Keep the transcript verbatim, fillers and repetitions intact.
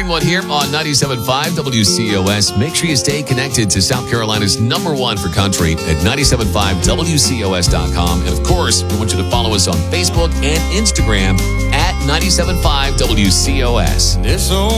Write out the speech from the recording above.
one here on ninety-seven point five W C O S. Make sure you stay connected to South Carolina's number one for country at ninety-seven point five W C O S dot com. And of course, we want you to follow us on Facebook and Instagram at ninety-seven point five W C O S. This old